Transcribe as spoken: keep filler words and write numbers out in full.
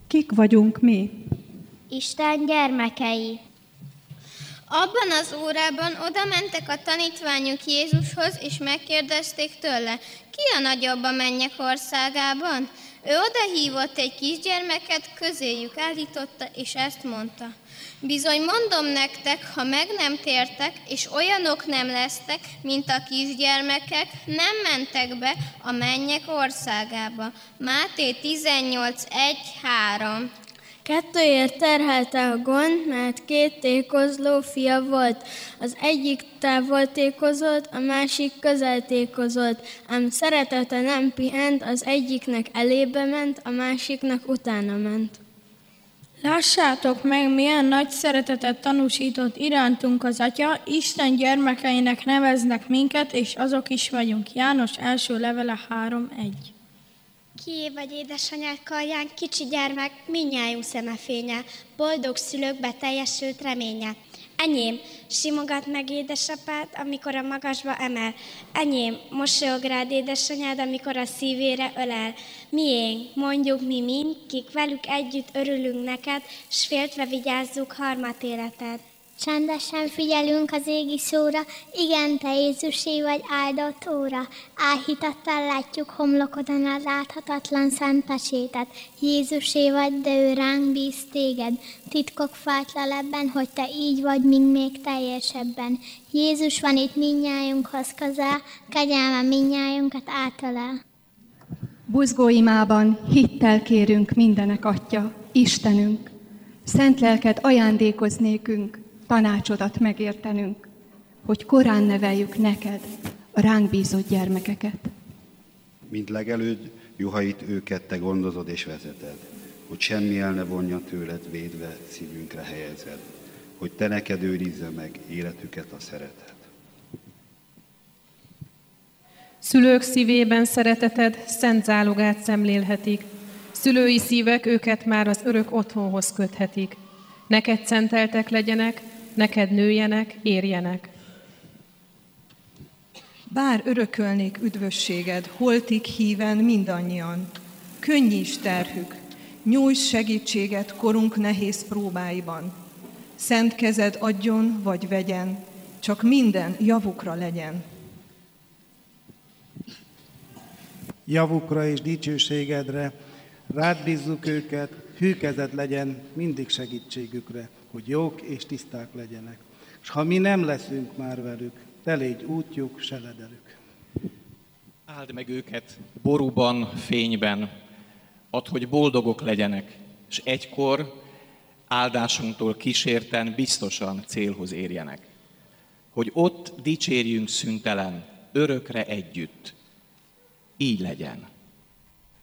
Kik vagyunk mi? Isten gyermekei. Abban az órában oda mentek a tanítványok Jézushoz, és megkérdezték tőle, ki a nagyobb a mennyek országában? Ő odahívott egy kisgyermeket, közéjük állította, és ezt mondta. Bizony mondom nektek, ha meg nem tértek, és olyanok nem lesztek, mint a kisgyermekek, nem mentek be a mennyek országába. Máté tizennyolc egy három. Kettőért terhelte a gond, mert két tékozló fia volt. Az egyik távol tékozott, a másik közel tékozott, ám szeretete nem pihent, az egyiknek elébe ment, a másiknak utána ment. Lássátok meg, milyen nagy szeretetet tanúsított irántunk az Atya, Isten gyermekeinek neveznek minket, és azok is vagyunk. János első levele három egy. Kié vagy édesanyád karján, kicsi gyermek, mindnyájunk szemefénye, boldog szülők beteljesült reménye. Enyém, simogat meg édesapád, amikor a magasba emel. Enyém, mosolyog rád édesanyád, amikor a szívére ölel. Miénk, mondjuk mi mind, kik velük együtt örülünk neked, s féltve vigyázzuk harmat életed. Csendesen figyelünk az égi szóra, igen, te Jézusé vagy áldott óra. Áhítattal látjuk homlokodon az láthatatlan szent pesétet. Jézusé vagy, de ő ránk bíz téged. Titkok fátlan ebben, hogy te így vagy, míg még teljesebben. Jézus van itt mindnyájunkhoz közel, kegyelme mindnyájunkat átölel. Buzgóimában hittel kérünk mindenek Atya, Istenünk. Szent lelked ajándékoz nékünk, tanácsodat megértenünk, hogy korán neveljük neked a ránk bízott gyermekeket. Mint legelőd, juhait őket te gondozod és vezeted, hogy semmi el ne vonja tőled, védve szívünkre helyezed, hogy te neked őrizze meg életüket a szeretet. Szülők szívében szereteted szent zálogát szemlélhetik, szülői szívek őket már az örök otthonhoz köthetik. Neked szenteltek legyenek, neked nőjenek, érjenek. Bár örökölnék üdvösséged, holtig híven mindannyian, könnyíts terhük, nyújts segítséget korunk nehéz próbáiban. Szent kezed adjon vagy vegyen, csak minden javukra legyen. Javukra és dicsőségedre, rád bízzuk őket, hű kezed legyen mindig segítségükre, hogy jók és tiszták legyenek. És ha mi nem leszünk már velük, te légy útjuk, seledelük. Áld meg őket borúban, fényben, add, hogy boldogok legyenek, és egykor áldásunktól kísérten biztosan célhoz érjenek. Hogy ott dicsérjünk szüntelen, örökre együtt. Így legyen.